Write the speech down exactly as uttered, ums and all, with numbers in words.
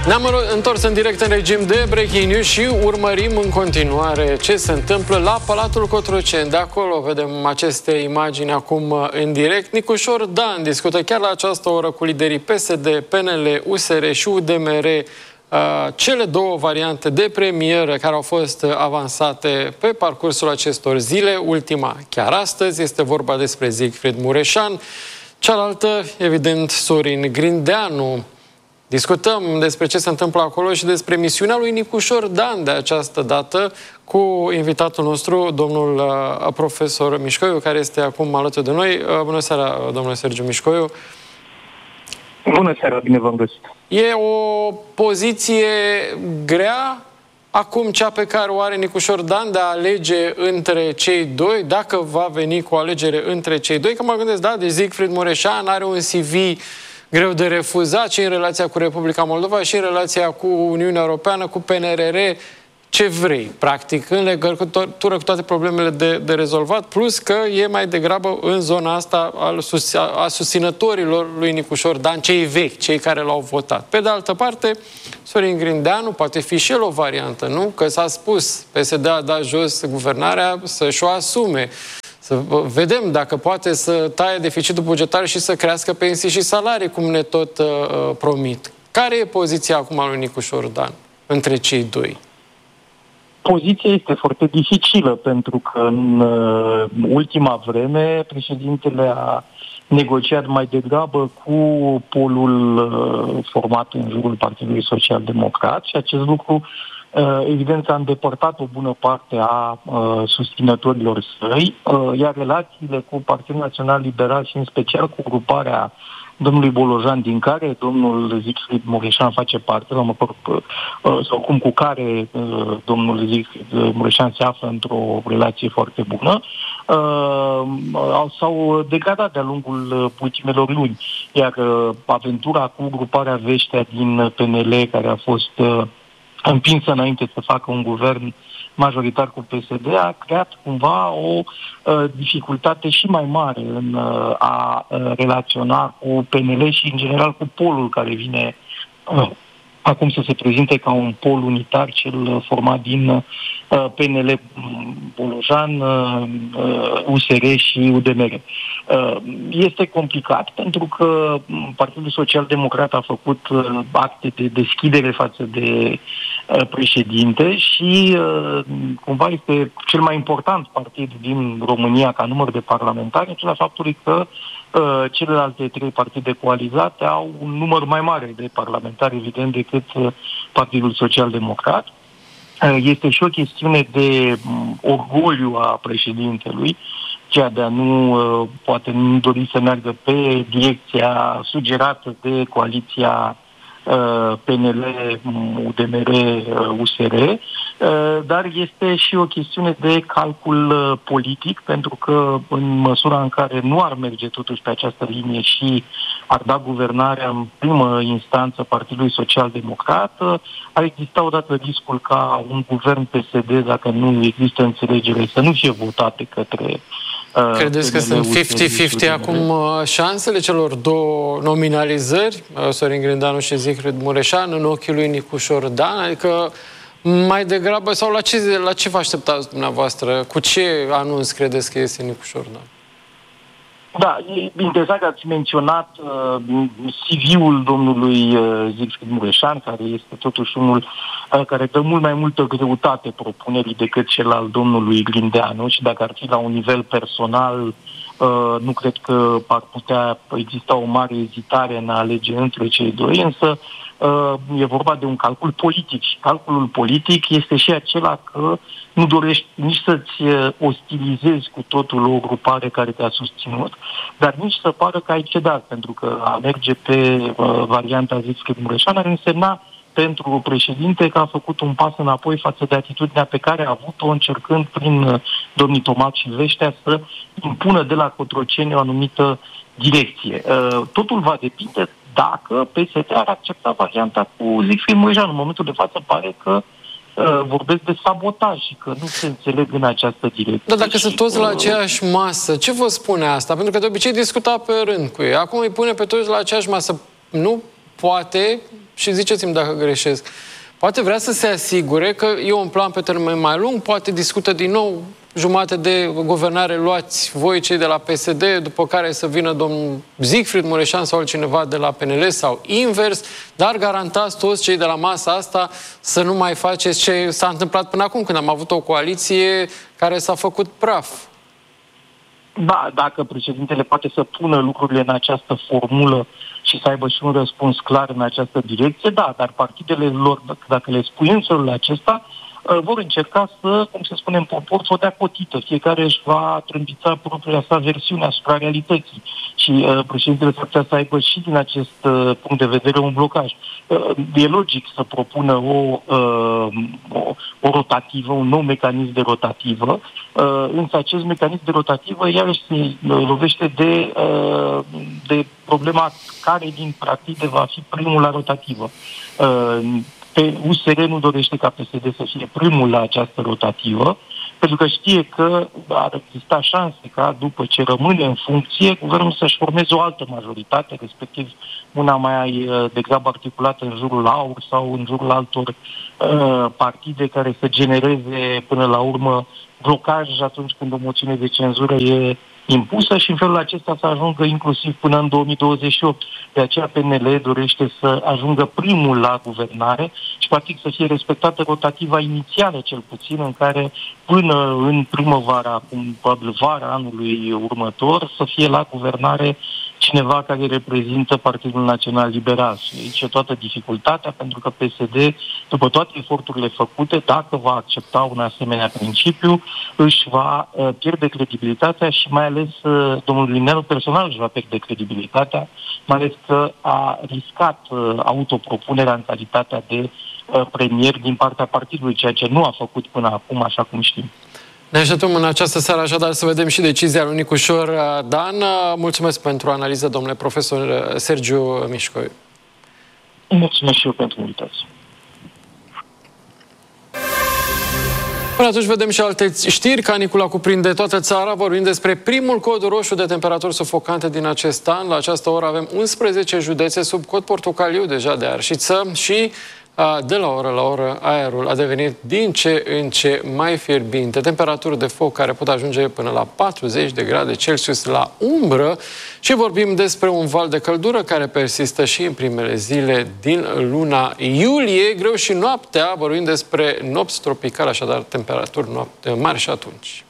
Ne-am întors în direct în regim de breaking news și urmărim în continuare ce se întâmplă la Palatul Cotroceni. De acolo vedem aceste imagini acum în direct. Nicușor Dan discută chiar la această oră cu liderii P S D, P N L, U S R și U D M R cele două variante de premieră care au fost avansate pe parcursul acestor zile. Ultima chiar astăzi este vorba despre Siegfried Mureșan, cealaltă, evident, Sorin Grindeanu. Discutăm despre ce se întâmplă acolo și despre misiunea lui Nicușor Dan de această dată cu invitatul nostru, domnul uh, profesor Mișcoiu, care este acum alături de noi. Uh, bună seara, domnule Sergiu Mișcoiu. Bună seara, bine v-am găsit. E o poziție grea acum cea pe care o are Nicușor Dan de a alege între cei doi, dacă va veni cu o alegere între cei doi, că mă gândesc, da, de Siegfried Mureșan are un C V greu de refuzat și în relația cu Republica Moldova și în relația cu Uniunea Europeană, cu P N R R, ce vrei, practic, în legătură cu toate problemele de, de rezolvat, plus că e mai degrabă în zona asta al sus, a susținătorilor lui Nicușor Dan, cei vechi, cei care l-au votat. Pe de altă parte, Sorin Grindeanu poate fi și el o variantă, nu? Că s-a spus, P S D a dat jos guvernarea să-și o asume. Să vedem dacă poate să taie deficitul bugetar și să crească pensii și salarii, cum ne tot uh, promit. Care e poziția acum a lui Nicușor Dan între cei doi? Poziția este foarte dificilă, pentru că în uh, ultima vreme președintele a negociat mai degrabă cu polul uh, format în jurul Partidului Social Democrat și acest lucru evident a îndepărtat o bună parte a uh, susținătorilor săi, uh, iar relațiile cu Partidul Național Liberal și în special cu gruparea domnului Bolojan, din care domnul Siegfried Mureșan face parte, sau, măcar, uh, sau cum cu care uh, domnul Siegfried Mureșan se află într-o relație foarte bună, uh, s-au degradat de-a lungul ultimelor luni. Iar uh, aventura cu gruparea Veștea din P N L, care a fost uh, împinsă înainte să facă un guvern majoritar cu P S D, a creat cumva o uh, dificultate și mai mare în uh, a uh, relaționa cu P N L și, în general, cu polul care vine uh, acum să se prezinte ca un pol unitar, cel format din uh, P N L, Bolojan, uh, U S R și U D M R. Uh, este complicat pentru că Partidul Social Democrat a făcut uh, acte de deschidere față de uh, președinte și uh, cumva este cel mai important partid din România ca număr de parlamentari, în ciuda faptului că uh, celelalte trei partide coalizate au un număr mai mare de parlamentari, evident, decât uh, Partidul Social Democrat. Este și o chestiune de orgoliu a președintelui, ceea de a nu poate nu dori să meargă pe direcția sugerată de coaliția P N L, U D M R, U S R, dar este și o chestiune de calcul politic, pentru că în măsura în care nu ar merge totuși pe această linie și ar da guvernarea în primă instanță Partidului Social Democrat, ar exista odată riscul ca un guvern P S D, dacă nu există înțelegere, să nu fie votat de către Uh, Credeți că sunt cincizeci cincizeci acum șansele celor două nominalizări, Sorin Grindeanu și Siegfried Mureșan, în ochii lui Nicușor Dan? Adică mai degrabă, sau la ce, la ce vă așteptați dumneavoastră? Cu ce anunț credeți că este Nicușor Dan? Da, e interesant că ați menționat uh, C V-ul domnului uh, Siegfried Mureșan, care este totuși unul uh, care dă mult mai multă greutate propunerii decât cel al domnului Grindeanu și dacă ar fi la un nivel personal, uh, nu cred că ar putea exista o mare ezitare în a alege între cei doi, însă uh, e vorba de un calcul politic și calculul politic este și acela că nu dorești nici să-ți ostilizezi cu totul o grupare care te-a susținut, dar nici să pară că ai cedat, pentru că a merge pe uh, varianta Siegfried Mureșan ar însemna pentru președinte că a făcut un pas înapoi față de atitudinea pe care a avut-o încercând prin uh, domnii Tomac și Veștea să impună de la Cotroceni o anumită direcție. Uh, totul va depinde dacă P S D ar accepta varianta cu Siegfried Mureșan. În momentul de față pare că vorbesc de sabotaj și că nu se înțeleg în această direcție. Dar dacă sunt toți la aceeași masă, ce vă spune asta? Pentru că de obicei discuta pe rând cu ei. Acum îi pune pe toți la aceeași masă. Nu poate, și ziceți-mi dacă greșesc, poate vrea să se asigure că e un plan pe termen mai lung, poate discută din nou jumate de guvernare, luați voi cei de la P S D, după care să vină domnul Siegfried Mureșan sau altcineva de la P N L sau invers, dar garantați toți cei de la masa asta să nu mai faceți ce s-a întâmplat până acum, când am avut o coaliție care s-a făcut praf. Da, dacă președintele poate să pună lucrurile în această formulă și să aibă și un răspuns clar în această direcție, da, dar partidele lor, dacă le spui în felul acesta, vor încerca să, cum se spune în popor, să o dea cotită. Fiecare își va trâmbița propria sa versiune asupra realității. Și uh, președintele s-ar putea să aibă și din acest uh, punct de vedere un blocaj. Uh, e logic să propună o, uh, o, o rotativă, un nou mecanism de rotativă, uh, însă acest mecanism de rotativă iarăși se lovește de, uh, de problema care din partide va fi primul la rotativă. Uh, Pe U S R nu dorește ca P S D să fie primul la această rotativă, pentru că știe că ar exista șanse ca, după ce rămâne în funcție, guvernul să-și formeze o altă majoritate, respectiv una mai degrabă articulată în jurul AUR sau în jurul altor uh, partide care să genereze până la urmă blocaj atunci când o moțiune de cenzură e impusă și în felul acesta să ajungă inclusiv până în două mii douăzeci și opt. De aceea P N L dorește să ajungă primul la guvernare și practic să fie respectată rotativa inițială, cel puțin, în care până în primăvara, acum probabil vara anului următor, să fie la guvernare cineva care reprezintă Partidul Național Liberal. Și aici e toată dificultatea, pentru că P S D, după toate eforturile făcute, dacă va accepta un asemenea principiu, își va uh, pierde credibilitatea și mai ales uh, domnul Lineanu personal își va pierde credibilitatea, mai ales că a riscat uh, autopropunerea în calitatea de uh, premier din partea partidului, ceea ce nu a făcut până acum, așa cum știm. Ne așteptăm în această seară așadar să vedem și decizia lui Nicușor Dan. Mulțumesc pentru analiză, domnule profesor Sergiu Mișcoi. Mulțumesc și eu pentru invitație. Până atunci vedem și alte știri. Canicula cuprinde toată țara. Vorbim despre primul cod roșu de temperaturi sufocante din acest an. La această oră avem unsprezece județe sub cod portocaliu deja de arșiță și de la oră la oră aerul a devenit din ce în ce mai fierbinte. Temperaturi de foc care pot ajunge până la patruzeci de grade Celsius la umbră și vorbim despre un val de căldură care persistă și în primele zile din luna iulie. Greu și noaptea, vorbim despre nopți tropicale, așadar temperaturi noapte mari și atunci.